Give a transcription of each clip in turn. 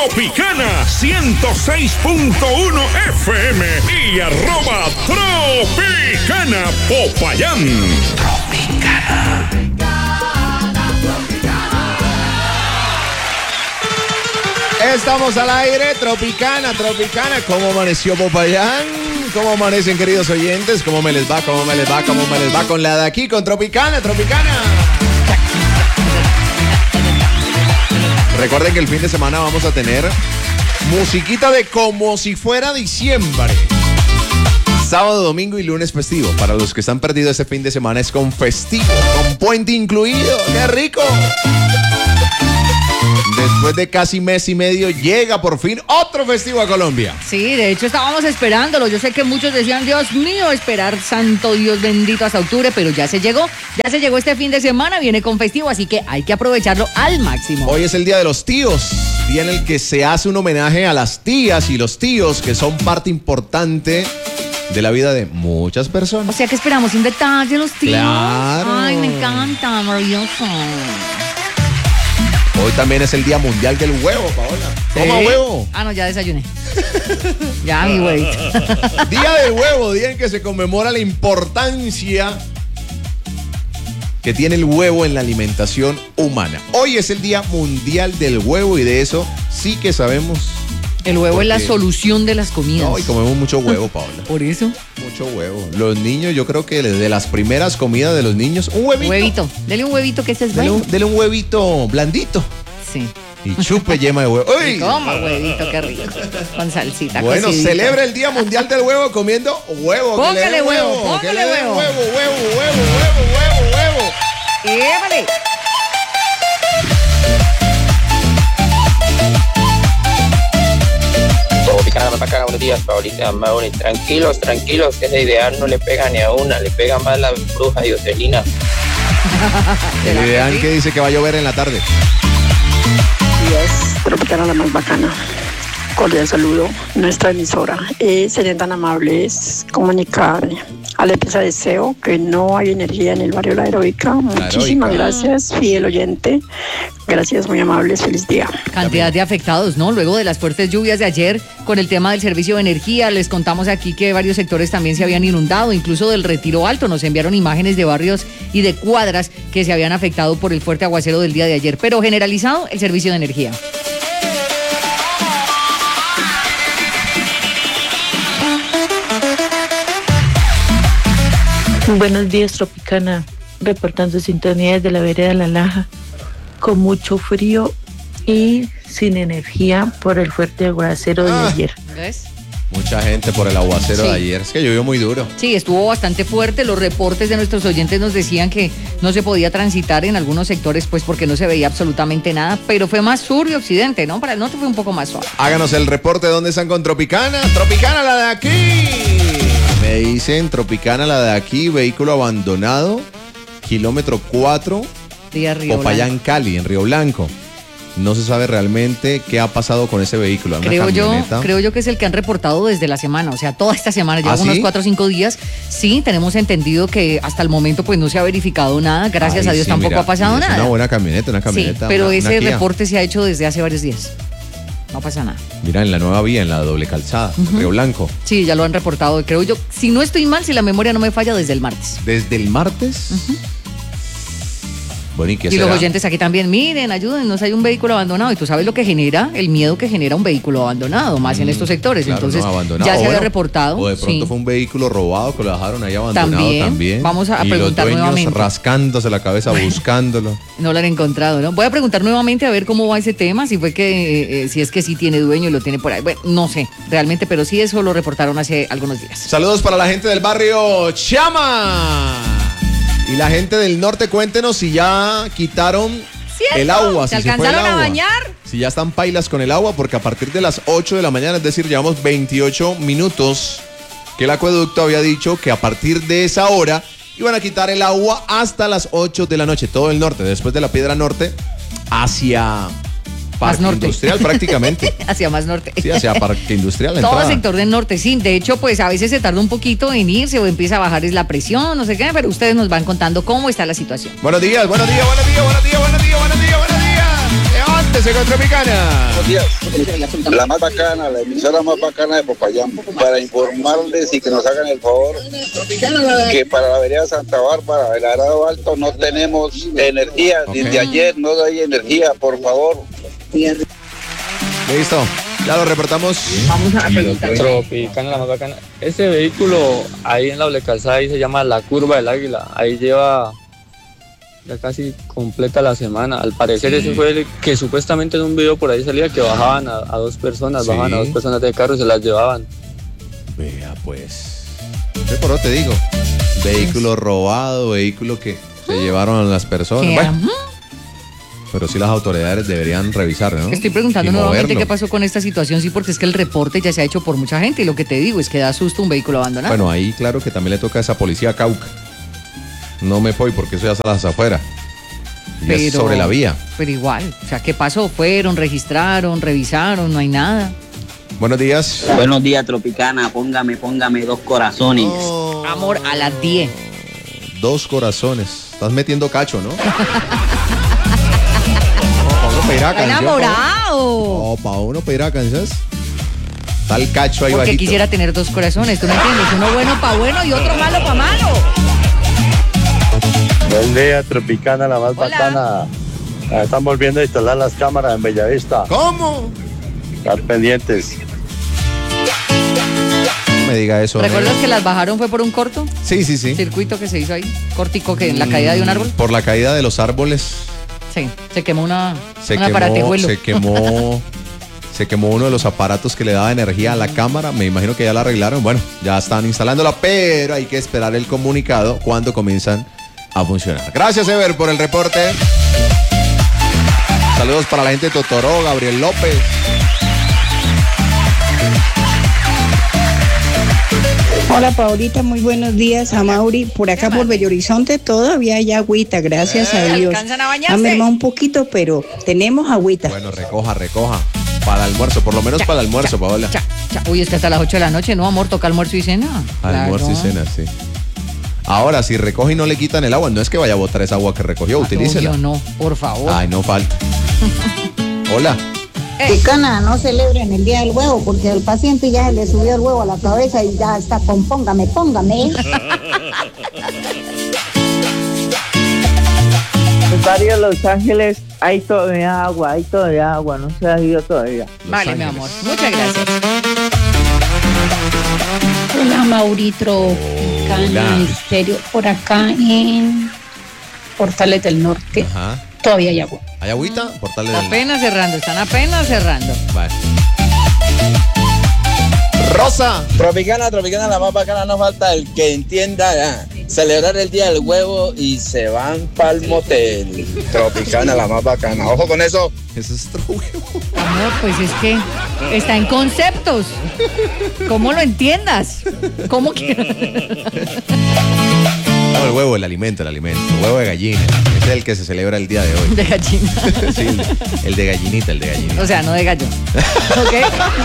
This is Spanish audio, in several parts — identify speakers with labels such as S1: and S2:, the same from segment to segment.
S1: Tropicana 106.1 FM y @Tropicana Popayán. Tropicana.
S2: Estamos al aire, Tropicana. ¿Cómo amaneció Popayán? ¿Cómo amanecen, queridos oyentes? ¿Cómo me les va con la de aquí, con Tropicana? Recuerden que el fin de semana vamos a tener musiquita de como si fuera diciembre. Sábado, domingo y lunes festivo. Para los que están perdidos este fin de semana es con festivo, con puente incluido. ¡Qué rico! Después de casi mes y medio llega por fin otro festivo a Colombia.
S3: Sí, de hecho estábamos esperándolo. Yo sé que muchos decían, Dios mío, esperar santo Dios bendito hasta octubre, pero ya se llegó este fin de semana, viene con festivo, así que hay que aprovecharlo al máximo.
S2: Hoy es el Día de los Tíos, día en el que se hace un homenaje a las tías y los tíos, que son parte importante de la vida de muchas personas.
S3: O sea que esperamos un detalle de los tíos.
S2: Claro.
S3: Ay, me encanta, maravilloso.
S2: Hoy también es el Día Mundial del Huevo, Paola. ¿Toma huevo?
S3: Ah, no, ya desayuné. Ya, mi huevito.
S2: Día del Huevo, día en que se conmemora la importancia que tiene el huevo en la alimentación humana. Hoy es el Día Mundial del Huevo y de eso sí que sabemos.
S3: El huevo es la solución de las comidas.
S2: No, y comemos mucho huevo, Paola.
S3: Por eso.
S2: Mucho huevo. Los niños, yo creo que desde las primeras comidas de los niños, un huevito.
S3: Huevito. Dele un huevito que ese es bueno.
S2: Dele un huevito blandito.
S3: Sí.
S2: Y chupe yema de huevo. ¡Uy!
S3: Y coma huevito, qué rico. Con salsita.
S2: Bueno,
S3: cocidita.
S2: celebra el Día Mundial del Huevo comiendo huevo.
S3: Póngale huevo, póngale huevo.
S2: Huevo.
S3: ¡Évale!
S4: Acá, buenos días, Paulita, Mauri. Tranquilos, que ese ideal no le pega ni a una, le pega más la bruja Dioselina.
S2: El ideal que dice que va a llover en la tarde.
S5: Días, Tropicana la más bacana. Cordial saludo, nuestra emisora. Serían tan amables comunicar a la empresa de SEO que no hay energía en el barrio La Heroica. Muchísimas gracias, fiel oyente. Gracias, muy amables, feliz día.
S3: Cantidad de afectados, ¿no? Luego de las fuertes lluvias de ayer, con el tema del servicio de energía, les contamos aquí que varios sectores también se habían inundado, incluso del Retiro Alto. Nos enviaron imágenes de barrios y de cuadras que se habían afectado por el fuerte aguacero del día de ayer. Pero generalizado el servicio de energía.
S6: Buenos días, Tropicana, reportando sintonía desde la vereda La Laja, con mucho frío y sin energía por el fuerte aguacero de ayer.
S3: ¿Ves?
S2: Mucha gente por el aguacero de ayer, es que llovió muy duro.
S3: Sí, estuvo bastante fuerte. Los reportes de nuestros oyentes nos decían que no se podía transitar en algunos sectores, pues porque no se veía absolutamente nada, pero fue más sur y occidente, ¿no? Para el norte fue un poco más suave.
S2: Háganos el reporte de dónde están con Tropicana. Tropicana, la de aquí. Me dicen Tropicana, la de aquí, vehículo abandonado, kilómetro 4, Popayán, Cali, en Río Blanco. No se sabe realmente qué ha pasado con ese vehículo.
S3: Creo yo que es el que han reportado desde la semana, o sea, toda esta semana, lleva unos 4 o 5 días. Sí, tenemos entendido que hasta el momento pues no se ha verificado nada, gracias a Dios tampoco ha pasado nada.
S2: Es una buena camioneta,
S3: Sí, pero ese reporte se ha hecho desde hace varios días. No pasa nada.
S2: Mira, en la nueva vía, en la doble calzada, Río Blanco.
S3: Sí, ya lo han reportado, creo yo. Si no estoy mal, si la memoria no me falla, desde el martes.
S2: ¿Desde el martes? Bueno, ¿y
S3: los oyentes aquí también, miren, ayúdennos, hay un vehículo abandonado. Y tú sabes lo que genera, el miedo que genera un vehículo abandonado, más en estos sectores. Claro, entonces, ya se había reportado.
S2: O de pronto fue un vehículo robado que lo dejaron ahí abandonado también.
S3: Vamos a preguntar nuevamente.
S2: Los dueños rascándose la cabeza buscándolo.
S3: No lo han encontrado, ¿no? Voy a preguntar nuevamente a ver cómo va ese tema, si fue que, si es que sí tiene dueño y lo tiene por ahí. Bueno, no sé, realmente, pero sí eso lo reportaron hace algunos días.
S2: Saludos para la gente del barrio Chama. Y la gente del norte, cuéntenos si ya quitaron el agua.
S3: ¿Se alcanzaron a bañar?
S2: Si ya están pailas con el agua, porque a partir de las 8 de la mañana, es decir, llevamos 28 minutos, que el acueducto había dicho que a partir de esa hora iban a quitar el agua hasta las 8 de la noche. Todo el norte, después de la Piedra Norte, hacia Parque Industrial prácticamente.
S3: Hacia más norte.
S2: Sí, hacia Parque Industrial.
S3: Todo el sector del norte, sí. De hecho, pues a veces se tarda un poquito en irse o empieza a bajar la presión, no sé qué, pero ustedes nos van contando cómo está la situación.
S2: Buenos días. comuníquese con Tropicana.
S7: Buenos días. La más bacana, la emisora más bacana de Popayán, para informarles y que nos hagan el favor que para la vereda Santa Bárbara, el Arado Alto, no tenemos energía. Desde ayer no hay energía, por favor.
S2: Listo, ya lo reportamos.
S8: Vamos a preguntar. Tropicana, la más bacana. Ese vehículo ahí en la doble calzada ahí se llama La Curva del Águila. Ahí lleva ya casi completa la semana. Al parecer ese fue el que supuestamente en un video por ahí salía que bajaban a dos personas, bajaban a dos personas de carro y se las llevaban.
S2: Vea pues. Por eso te digo. Vehículo robado, vehículo que se llevaron a las personas. Bueno, pero sí las autoridades deberían revisar, ¿no?
S3: Estoy preguntando nuevamente qué pasó con esta situación, sí, porque es que el reporte ya se ha hecho por mucha gente y lo que te digo es que da susto un vehículo abandonado.
S2: Bueno, ahí claro que también le toca a esa policía Cauca. No me voy porque eso ya se las afuera. Ya es sobre la vía.
S3: Pero igual, o sea, ¿qué pasó? Fueron, registraron, revisaron, no hay nada.
S2: Buenos días.
S9: Buenos días, Tropicana. Póngame 2 corazones.
S3: Oh. Amor, a las 10.
S2: 2 corazones. Estás metiendo cacho, ¿no? Para uno pedir a canción.
S3: ¡Enamorado!
S2: No, para uno pedir a canciones. Está el cacho ahí
S3: porque
S2: bajito.
S3: Quisiera tener 2 corazones, ¿tú me entiendes? Uno bueno para bueno y otro malo para malo.
S10: Buen día, Tropicana, la más bacana. Están volviendo a instalar las cámaras en Bellavista.
S2: ¿Cómo?
S10: Estar pendientes.
S2: No me diga eso.
S3: ¿Recuerdas que las bajaron fue por un corto?
S2: Sí.
S3: Circuito que se hizo ahí, cortico, que en la caída de un árbol.
S2: Por la caída de los árboles.
S3: Sí, se quemó una
S2: aparatejuelo. Se quemó uno de los aparatos que le daba energía a la cámara. Me imagino que ya la arreglaron. Bueno, ya están instalándola, pero hay que esperar el comunicado cuando comienzan a funcionar. Gracias, Ever, por el reporte. Saludos para la gente de Totoró, Gabriel López.
S11: Hola, Paulita, muy buenos días. A Mauri, por acá por Bello Horizonte todavía hay agüita, gracias a Dios.
S3: ¿Alcanzan a bañarse?
S11: Ha mermado un poquito, pero tenemos agüita.
S2: Bueno, recoja. Para el almuerzo, por lo menos para el almuerzo, Paola.
S3: Uy, es que hasta las 8 de la noche, ¿no, amor? Toca almuerzo y cena.
S2: Almuerzo y cena, sí. Ahora, si recoge y no le quitan el agua, no es que vaya a botar esa agua que recogió, utilícela.
S3: Yo no, por favor.
S2: Ay, no falta. Hola.
S12: Tropicana, no celebren el día del huevo porque al paciente ya se le subió el huevo a la cabeza y ya está con póngame.
S6: Barrio Los Ángeles, hay todavía agua, no se ha ido todavía.
S3: Vale, mi amor, muchas gracias.
S12: Hola, Maurito, Tropicana, Misterio, por acá en Portales del Norte.
S2: Ajá.
S12: Todavía hay agua.
S2: ¿Hay agüita? Portales del Norte.
S3: Están apenas cerrando.
S2: Vale. Rosa.
S13: Tropicana, la más bacana, no falta el que entienda celebrar el día del huevo y se van pa'l motel. Tropicana, la más bacana. Ojo con eso.
S2: Eso es otro huevo.
S3: Amor, pues es que está en conceptos. ¿Cómo lo entiendas? ¿Cómo que?
S2: No, el huevo, el alimento. El huevo de gallina. Ese es el que se celebra el día de hoy.
S3: De gallina.
S2: Sí, el de gallinita.
S3: O sea, no de gallo. ¿Ok?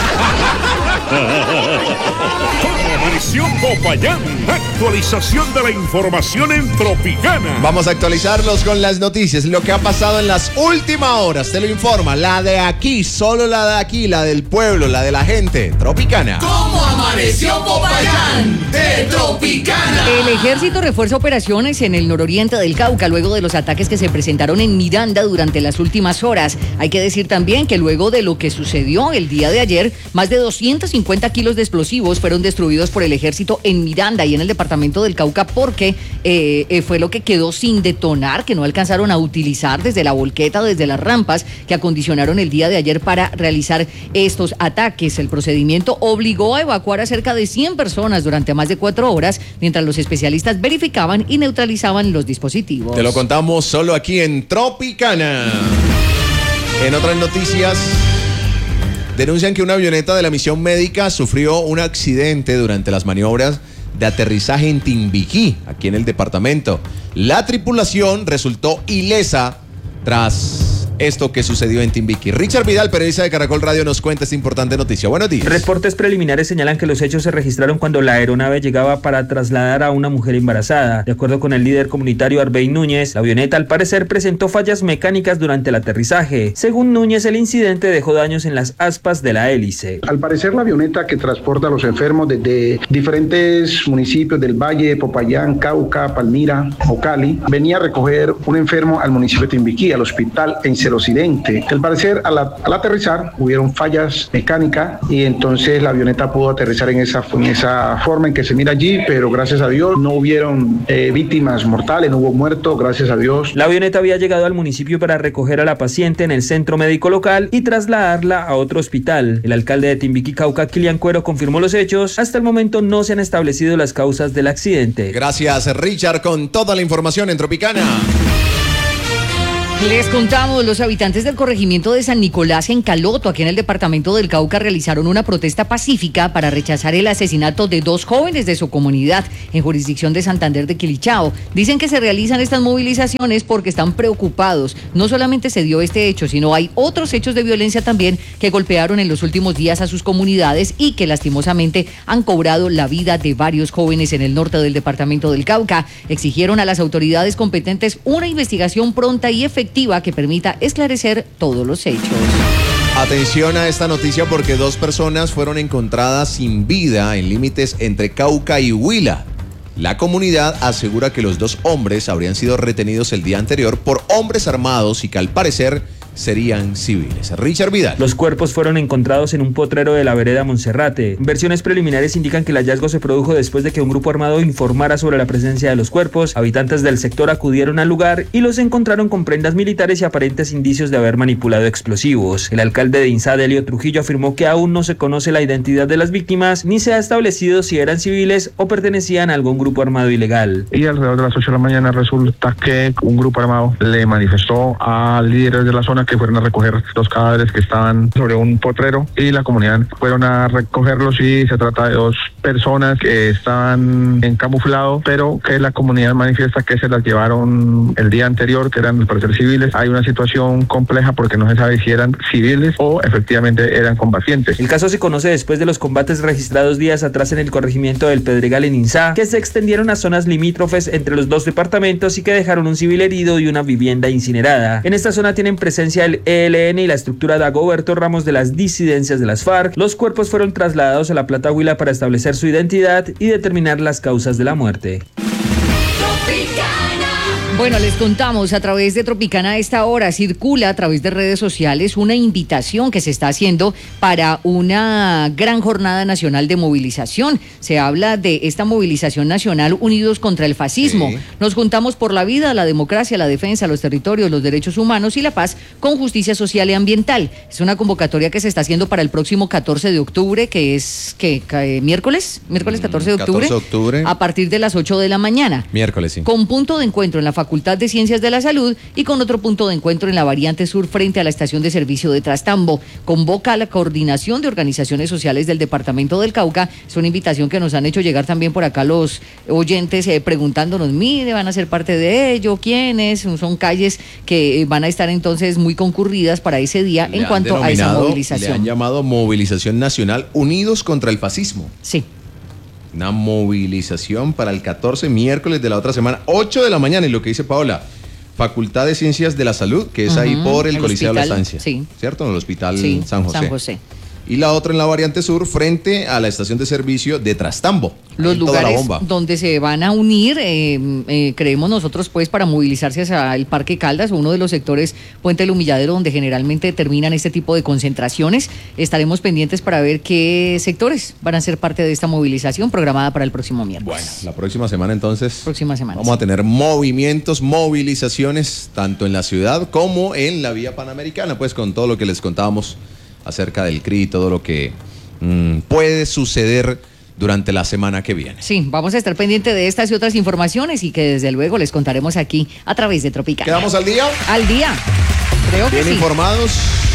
S1: Amaneció Popayán. Actualización de la información en Tropicana.
S2: Vamos a actualizarlos con las noticias. Lo que ha pasado en las últimas horas. Te lo informa. La de aquí, solo la de aquí, la del pueblo, la de la gente. Tropicana.
S14: ¿Cómo amaneció Popayán? De Tropicana.
S3: El ejército refuerza operaciones en el nororiente del Cauca luego de los ataques que se presentaron en Miranda durante las últimas horas. Hay que decir también que luego de lo que sucedió el día de ayer, más de 250 kilos de explosivos fueron destruidos por el ejército en Miranda y en el departamento del Cauca porque fue lo que quedó sin detonar, que no alcanzaron a utilizar desde la volqueta, desde las rampas que acondicionaron el día de ayer para realizar estos ataques. El procedimiento obligó a evacuar a cerca de 100 personas durante más de 4 horas, mientras los especialistas verificaban y neutralizaban los dispositivos.
S2: Te lo contamos solo aquí en Tropicana. En otras noticias, denuncian que una avioneta de la misión médica sufrió un accidente durante las maniobras de aterrizaje en Timbiquí, aquí en el departamento. La tripulación resultó ilesa tras esto que sucedió en Timbiquí. Richard Vidal, periodista de Caracol Radio, nos cuenta esta importante noticia. Buenos días.
S15: Reportes preliminares señalan que los hechos se registraron cuando la aeronave llegaba para trasladar a una mujer embarazada. De acuerdo con el líder comunitario Arbey Núñez, la avioneta al parecer presentó fallas mecánicas durante el aterrizaje. Según Núñez, el incidente dejó daños en las aspas de la hélice.
S16: Al parecer, la avioneta que transporta a los enfermos desde diferentes municipios del Valle, Popayán, Cauca, Palmira o Cali, venía a recoger un enfermo al municipio de Timbiquí, al hospital en Occidente. Al parecer, al aterrizar, hubieron fallas mecánicas y entonces la avioneta pudo aterrizar en esa forma en que se mira allí, pero gracias a Dios no hubieron víctimas mortales, no hubo muertos, gracias a Dios.
S15: La avioneta había llegado al municipio para recoger a la paciente en el centro médico local y trasladarla a otro hospital. El alcalde de Timbiquí, Cauca, Kilian Cuero, confirmó los hechos. Hasta el momento no se han establecido las causas del accidente.
S2: Gracias, Richard, con toda la información en Tropicana.
S3: Les contamos, los habitantes del corregimiento de San Nicolás en Caloto, aquí en el departamento del Cauca, realizaron una protesta pacífica para rechazar el asesinato de 2 jóvenes de su comunidad en jurisdicción de Santander de Quilichao. Dicen que se realizan estas movilizaciones porque están preocupados. No solamente se dio este hecho, sino hay otros hechos de violencia también que golpearon en los últimos días a sus comunidades y que lastimosamente han cobrado la vida de varios jóvenes en el norte del departamento del Cauca. Exigieron a las autoridades competentes una investigación pronta y efectiva que permita esclarecer todos los hechos.
S2: Atención a esta noticia porque 2 personas fueron encontradas sin vida en límites entre Cauca y Huila. La comunidad asegura que los 2 hombres habrían sido retenidos el día anterior por hombres armados y que al parecer serían civiles. Richard Vidal.
S15: Los cuerpos fueron encontrados en un potrero de la vereda Monserrate. Versiones preliminares indican que el hallazgo se produjo después de que un grupo armado informara sobre la presencia de los cuerpos. Habitantes del sector acudieron al lugar y los encontraron con prendas militares y aparentes indicios de haber manipulado explosivos. El alcalde de Inzá, Delio Trujillo, afirmó que aún no se conoce la identidad de las víctimas ni se ha establecido si eran civiles o pertenecían a algún grupo armado ilegal.
S16: Y alrededor de las 8 de la mañana resulta que un grupo armado le manifestó a líderes de la zona que fueron a recoger los cadáveres que estaban sobre un potrero y la comunidad fueron a recogerlos y se trata de 2 personas que estaban en camuflado, pero que la comunidad manifiesta que se las llevaron el día anterior, que eran al parecer civiles. Hay una situación compleja porque no se sabe si eran civiles o efectivamente eran combatientes.
S15: El caso se conoce después de los combates registrados días atrás en el corregimiento del Pedregal en Inzá, que se extendieron a zonas limítrofes entre los 2 departamentos y que dejaron un civil herido y una vivienda incinerada. En esta zona tienen presencia el ELN y la estructura Dagoberto Ramos de las disidencias de las FARC. Los cuerpos fueron trasladados a La Plata, Huila, para establecer su identidad y determinar las causas de la muerte.
S3: Bueno, les contamos a través de Tropicana a esta hora, circula a través de redes sociales una invitación que se está haciendo para una gran jornada nacional de movilización. Se habla de esta movilización nacional Unidos contra el Fascismo. Sí. Nos juntamos por la vida, la democracia, la defensa, los territorios, los derechos humanos y la paz con justicia social y ambiental. Es una convocatoria que se está haciendo para el próximo 14 de octubre, que es miércoles 14 de octubre,
S2: 14 de octubre,
S3: a partir de las 8 de la mañana.
S2: Miércoles, sí.
S3: Con punto de encuentro en la Facultad de Ciencias de la Salud y con otro punto de encuentro en la variante sur frente a la estación de servicio de Trastambo. Convoca a la coordinación de organizaciones sociales del departamento del Cauca. Es una invitación que nos han hecho llegar también por acá los oyentes preguntándonos, mire, van a ser parte de ello, ¿quiénes? Son calles que van a estar entonces muy concurridas para ese día en cuanto a esa movilización.
S2: Le han llamado Movilización Nacional Unidos contra el Fascismo.
S3: Sí.
S2: Una movilización para el 14, miércoles de la otra semana, 8 de la mañana. Y lo que dice Paola, Facultad de Ciencias de la Salud, que es ahí por el Coliseo de la Estancia.
S3: Sí.
S2: ¿Cierto? En el Hospital
S3: sí,
S2: San José.
S3: San José.
S2: Y la otra en la variante sur, frente a la estación de servicio de Trastambo.
S3: Los lugares donde se van a unir, creemos nosotros, pues, para movilizarse hacia el Parque Caldas, uno de los sectores Puente del Humilladero, donde generalmente terminan este tipo de concentraciones. Estaremos pendientes para ver qué sectores van a ser parte de esta movilización programada para el próximo miércoles.
S2: Bueno, la próxima semana entonces.
S3: Próxima semana.
S2: Vamos a tener movimientos, movilizaciones, tanto en la ciudad como en la vía panamericana, pues con todo lo que les contábamos acerca del CRI y todo lo que puede suceder durante la semana que viene.
S3: Sí, vamos a estar pendientes de estas y otras informaciones y que desde luego les contaremos aquí a través de Tropicana.
S2: ¿Quedamos al día?
S3: Al día. Creo que
S2: bien
S3: sí.
S2: Informados.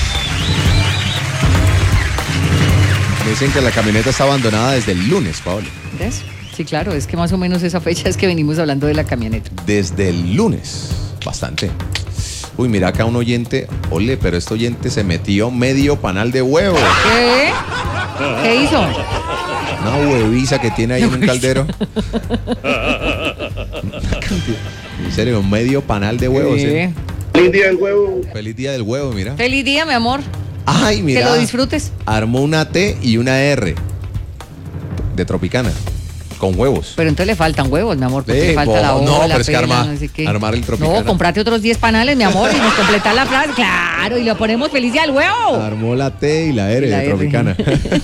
S2: Dicen que la camioneta está abandonada desde el lunes, Paola.
S3: ¿Ves? Sí, claro, es que más o menos esa fecha es que venimos hablando de la camioneta.
S2: Desde el lunes, bastante. Uy, mira acá un oyente. Ole, pero este oyente se metió medio panal de huevo.
S3: ¿Qué? ¿Qué hizo?
S2: Una hueviza que tiene ahí en un caldero. En serio, medio panal de huevos.
S3: Sí.
S2: Feliz día del huevo. Feliz día del huevo, mira.
S3: Feliz día, mi amor.
S2: Ay, mira.
S3: Que lo disfrutes.
S2: Armó una T y una R de Tropicana. Con huevos.
S3: Pero entonces le faltan huevos, mi amor, porque le falta la hoja,
S2: no,
S3: la
S2: pero es que
S3: pela, no sé qué.
S2: armar el Tropicana.
S3: No, comprate otros 10 panales, mi amor, y nos completar la frase. Claro, y le ponemos feliz día al huevo.
S2: Armó la T y la R de Tropicana.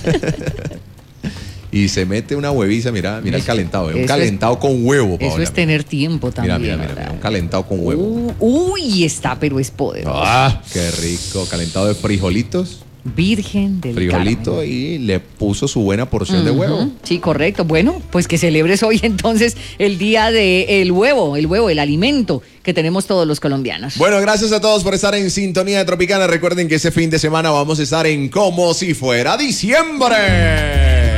S2: Y se mete una hueviza, mira el calentado. Un calentado con huevo, Paola.
S3: Eso es tener tiempo también.
S2: Mira, un calentado con huevo.
S3: Uy, está, pero es poderoso.
S2: Ah, qué rico. Calentado de frijolitos.
S3: Virgen del
S2: Frijolito
S3: Carmen.
S2: Y le puso su buena porción de huevo.
S3: Sí, correcto. Bueno, pues que celebres hoy entonces el día del huevo, el alimento que tenemos todos los colombianos.
S2: Bueno, gracias a todos por estar en sintonía de Tropicana. Recuerden que ese fin de semana vamos a estar en Como si fuera diciembre.